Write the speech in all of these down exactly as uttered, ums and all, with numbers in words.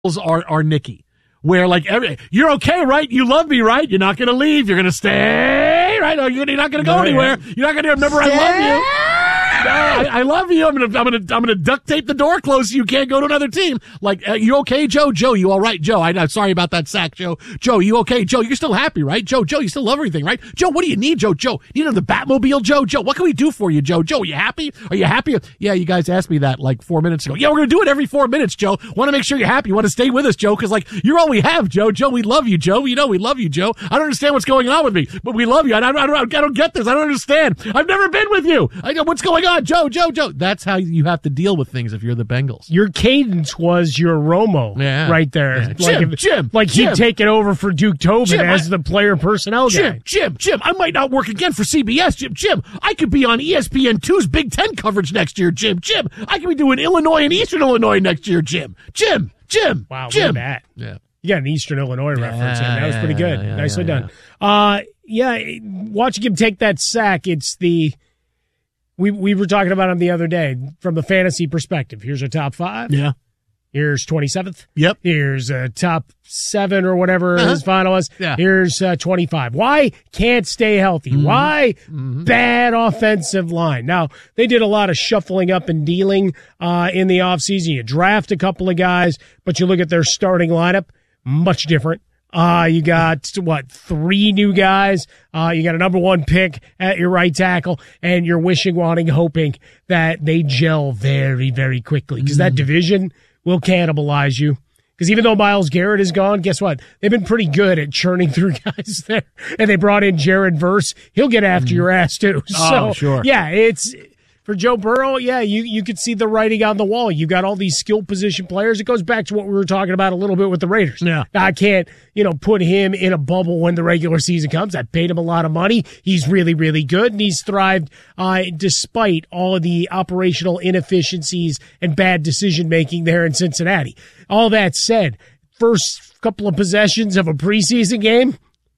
are are Nikki, where like every you're okay, right? You love me, right? You're not gonna leave. You're gonna stay, right? Or you're not gonna go no, anywhere. Yeah. You're not gonna remember I love you. No, I, I love you. I'm gonna, I'm gonna, I'm gonna duct tape the door closed so you can't go to another team. Like, uh, you okay, Joe? Joe, you all right, Joe? I, I'm sorry about that sack, Joe. Joe, you okay, Joe? You're still happy, right, Joe? Joe, you still love everything, right? Joe, what do you need, Joe? Joe, you know the Batmobile, Joe? Joe, what can we do for you, Joe? Joe, are you happy? Are you happy? Yeah, you guys asked me that like four minutes ago. Yeah, we're gonna do it every four minutes, Joe. Want to make sure you're happy. You want to stay with us, Joe? Because like you're all we have, Joe. Joe, we love you, Joe. You know we love you, Joe. I don't understand what's going on with me, but we love you. I, I, I, don't, I don't get this. I don't understand. I've never been with you. I know what's going on, Joe. Joe, Joe. That's how you have to deal with things if you're the Bengals. Your cadence was your Romo yeah. right there. Yeah. Like Jim, if, Jim, like Jim. he'd taken over for Duke Tobin Jim, as I, the player personnel Jim, guy. Jim, Jim, I might not work again for C B S. Jim, Jim, I could be on E S P N two's Big Ten coverage next year. Jim, Jim, I could be doing Illinois and Eastern Illinois next year. Jim, Jim, Jim, wow, Jim. Look at that. Yeah. You got an Eastern Illinois yeah, reference in. That was pretty good. Yeah, yeah, Nicely yeah, done. Yeah. Uh, yeah, watching him take that sack, it's the we we were talking about him the other day from the fantasy perspective. Here's our top five. Yeah. Here's twenty-seventh. Yep. Here's uh, top seven or whatever uh-huh. his final was. Yeah. Here's uh, twenty-five. Why can't stay healthy? Mm-hmm. Why mm-hmm. bad offensive line? Now, they did a lot of shuffling up and dealing uh, in the offseason. You draft a couple of guys, but you look at their starting lineup, much different. Uh, you got, what, three new guys. Uh, you got a number one pick at your right tackle, and you're wishing, wanting, hoping that they gel very, very quickly because mm. that division will cannibalize you. Because even though Myles Garrett is gone, guess what? They've been pretty good at churning through guys there. And they brought in Jared Verse. He'll get after mm. your ass, too. Oh, so, sure. Yeah, it's... For Joe Burrow, yeah, you, you could see the writing on the wall. You got all these skill position players. It goes back to what we were talking about a little bit with the Raiders. Yeah. I can't, you know, put him in a bubble when the regular season comes. I paid him a lot of money. He's really, really good, and he's thrived uh, despite all of the operational inefficiencies and bad decision-making there in Cincinnati. All that said, first couple of possessions of a preseason game,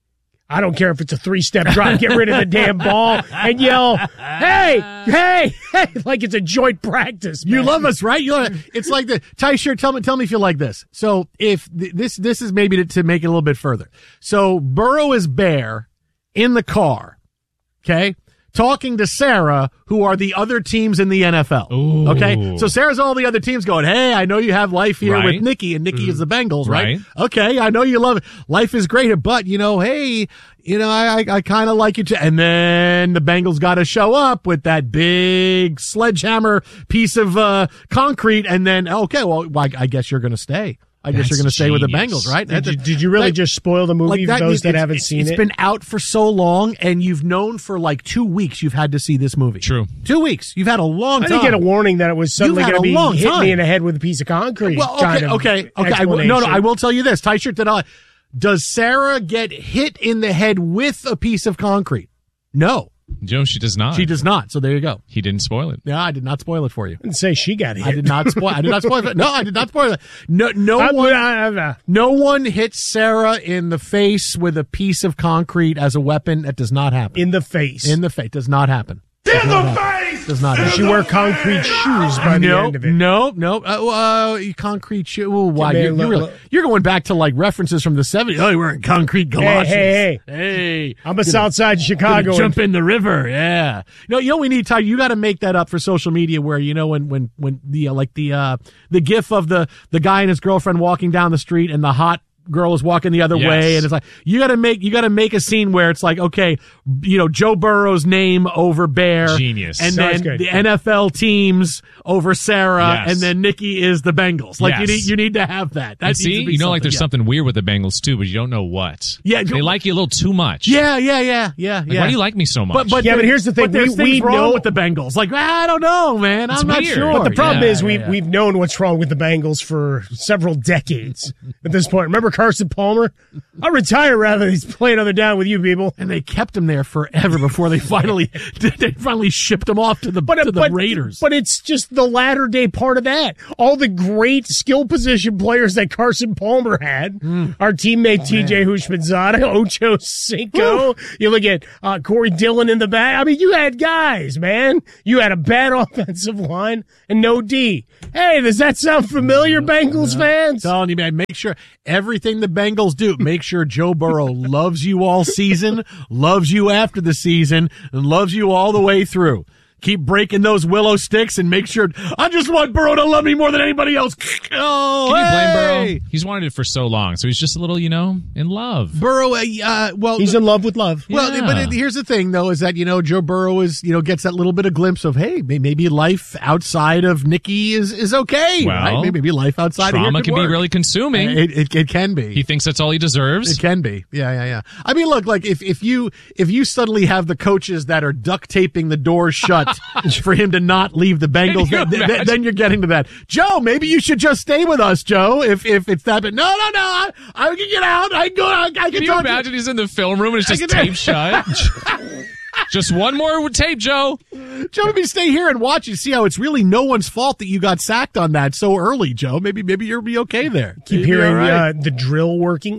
I don't care if it's a three-step drop. Get rid of the damn ball and yell, hey, hey, hey, like it's a joint practice, man. You love us, right? You love, it's like the Ty Shirt. Tell me, tell me if you like this. So if th- this, this is maybe to, to make it a little bit further. So Burrow is Bear in the car, okay, talking to Sarah, who are the other teams in the N F L. Ooh. Okay, so Sarah's all the other teams going, hey, I know you have life here right. with Nikki, and Nikki mm. is the Bengals, right? right? Okay, I know you love it. Life is great, but you know, hey, you know, I I, I kind of like you too. And then the Bengals got to show up with that big sledgehammer piece of uh concrete, and then okay, well, I, I guess you're going to stay. I guess That's you're going to stay with the genius. Bengals, right? Did you, did you really like, just spoil the movie like that, for those that haven't it's, seen it's it? It's been out for so long, and you've known for like two weeks you've had to see this movie. True. Two weeks. You've had a long time. I didn't get a warning that it was suddenly going to be hit time. me in the head with a piece of concrete. Well, okay, kind of okay, okay. I will, no, no, I will tell you this. Ty Shirt, did I, does Sarah get hit in the head with a piece of concrete? No. Joe, she does not. She does not. So there you go. He didn't spoil it. Yeah, I did not spoil it for you. I didn't say she got hit. I did not spoil. I did not spoil it. No, I did not spoil it. No, no I, one. I, I, I, no one hits Sarah in the face with a piece of concrete as a weapon. That does not happen. in the face. In the face. Does not happen. In Does the not happen. face! Does not Does happen. she wear concrete shoes by the no, end of it? No, no, uh, uh, concrete shoe. Ooh, wow, Man, you're, look, you're, really, look. you're going back to like references from the seventies. Oh, you're wearing concrete galoshes. hey, hey. I'm a Gonna- Southside Chicago. Gonna jump in the river, yeah. No, you know we need, Ty. You got to make that up for social media, where you know when when when the uh, like the uh the gif of the the guy and his girlfriend walking down the street, and the hot girl is walking the other Yes. way, and it's like you got to make you got to make a scene where it's like, okay, you know, Joe Burrow's name over Bear, Genius. and Sounds then good. the N F L teams over Sarah, Yes. and then Nikki is the Bengals. Like you Yes. need you need to have that. That And needs see, to be you know, like there's yeah. something weird with the Bengals too, but you don't know what. Yeah, they like you a little too much. Yeah, yeah, yeah, yeah, Like, yeah. why do you like me so much? But, but Yeah, there- but here's the thing. But there's We- things we wrong know- with the Bengals. Like I don't know, man. It's I'm not weird. sure. But the problem Yeah, is we yeah, yeah. we've known what's wrong with the Bengals for several decades at this point. Remember Carson Palmer. I'll retire rather than he's playing another down with you people. And they kept him there forever before they finally they finally shipped him off to the, but, to the but, Raiders. But it's just the latter day part of that. All the great skill position players that Carson Palmer had. Mm. Our teammate oh, T J Houshmandzadeh, Ocho Cinco. Woo. You look at uh, Corey Dillon in the back. I mean, you had guys, man. You had a bad offensive line and no D. Hey, does that sound familiar, Bengals fans? Telling you, man, make sure everything the Bengals do, make sure Joe Burrow loves you all season, loves you after the season, and loves you all the way through. Keep breaking those willow sticks and make sure. I just want Burrow to love me more than anybody else. Oh, Can you blame hey! Burrow? He's wanted it for so long, so he's just a little, you know, in love. Burrow, uh, well, he's in love with love. Well, yeah. but it, here's the thing, though, is that you know Joe Burrow is you know gets that little bit of glimpse of hey, maybe life outside of Nicky is is okay. Well, right? Maybe life outside trauma of here can work. be really consuming. It, it it can be. He thinks that's all he deserves. It can be. Yeah, yeah, yeah. I mean, look, like if if you if you suddenly have the coaches that are duct taping the doors shut for him to not leave the Bengals, you then, then, then you're getting to that. Joe, maybe you should just stay with us, Joe. If if it's that, but no, no, no, I, I can get out. I can go. I, I can. Can you talk imagine to, he's in the film room and it's just taped shut? Just one more tape, Joe. Joe, maybe stay here and watch and see how it's really no one's fault that you got sacked on that so early, Joe. Maybe maybe you'll be okay there. Keep Maybe hearing right. uh, the drill working.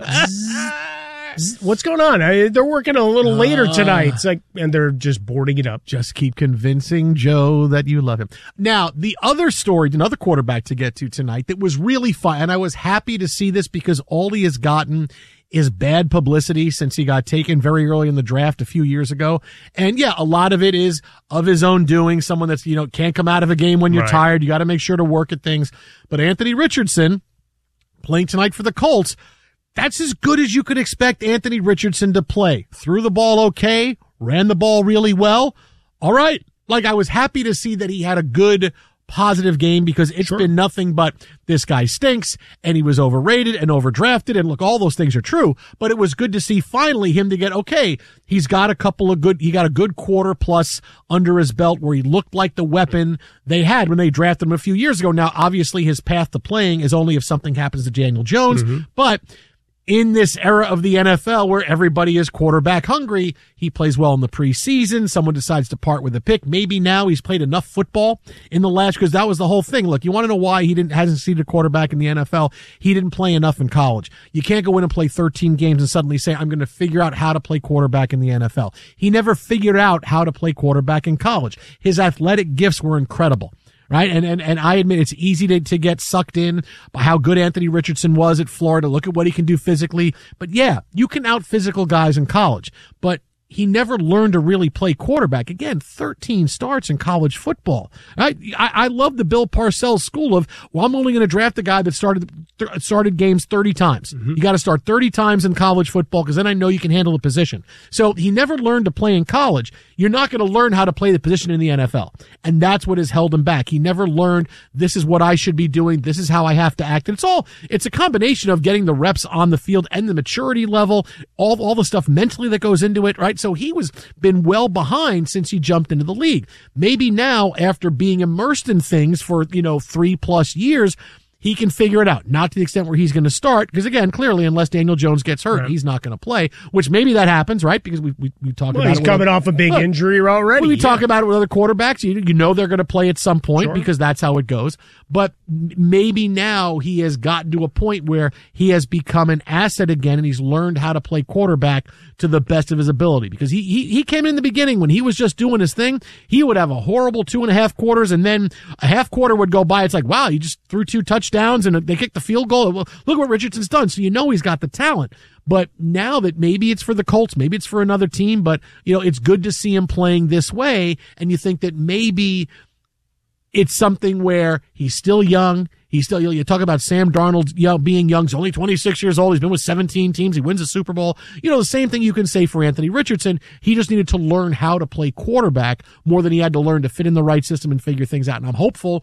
What's going on? I, they're working a little uh, later tonight. It's like, and they're just boarding it up. Just keep convincing Joe that you love him. Now, the other story, another quarterback to get to tonight that was really fun, and I was happy to see this because all he has gotten is bad publicity since he got taken very early in the draft a few years ago. And yeah, a lot of it is of his own doing. Someone that's, you know, can't come out of a game when you're right. tired. You got to make sure to work at things. But Anthony Richardson playing tonight for the Colts, that's as good as you could expect Anthony Richardson to play. Threw the ball okay, ran the ball really well. All right. Like, I was happy to see that he had a good, positive game because it's sure. been nothing but this guy stinks and he was overrated and overdrafted. And look, all those things are true, but it was good to see finally him to get, okay, he's got a couple of good, he got a good quarter plus under his belt where he looked like the weapon they had when they drafted him a few years ago. Now, obviously his path to playing is only if something happens to Daniel Jones, mm-hmm. but in this era of the N F L where everybody is quarterback hungry, he plays well in the preseason. Someone decides to part with a pick. Maybe now he's played enough football in the last, because that was the whole thing. Look, you want to know why he didn't hasn't seen a quarterback in the N F L? He didn't play enough in college. You can't go in and play thirteen games and suddenly say, I'm going to figure out how to play quarterback in the N F L. He never figured out how to play quarterback in college. His athletic gifts were incredible. Right. And, and, and I admit it's easy to, to get sucked in by how good Anthony Richardson was at Florida. Look at what he can do physically. But yeah, you can out physical guys in college, but he never learned to really play quarterback. Again, thirteen starts in college football. I, I, I love the Bill Parcells school of, well, I'm only going to draft a guy that started th- started games thirty times. Mm-hmm. You got to start thirty times in college football because then I know you can handle the position. So he never learned to play in college. You're not going to learn how to play the position in the N F L. And that's what has held him back. He never learned, this is what I should be doing. This is how I have to act. And it's all, it's a combination of getting the reps on the field and the maturity level, all, all the stuff mentally that goes into it, right? So he was been well behind since he jumped into the league. Maybe now, after being immersed in things for, you know, three plus years, he can figure it out. Not to the extent where he's going to start, because again, clearly, unless Daniel Jones gets hurt, right. he's not going to play, which maybe that happens, right? Because we we, we talk well, about he's it. He's coming off a big look, injury already. We yeah. talk about it with other quarterbacks. You, you know they're going to play at some point sure. because that's how it goes. But maybe now he has gotten to a point where he has become an asset again, and he's learned how to play quarterback to the best of his ability. Because he he, he came in the beginning when he was just doing his thing. He would have a horrible two and a half quarters, and then a half quarter would go by. It's like, wow, you just threw two touchdowns, and they kicked the field goal. Well, look what Richardson's done. So you know he's got the talent. But now that maybe it's for the Colts, maybe it's for another team, but you know, it's good to see him playing this way. And you think that maybe it's something where he's still young. He's still, you, know, you talk about Sam Darnold, you know, being young. He's only twenty-six years old. He's been with seventeen teams. He wins a Super Bowl. You know, the same thing you can say for Anthony Richardson. He just needed to learn how to play quarterback more than he had to learn to fit in the right system and figure things out. And I'm hopeful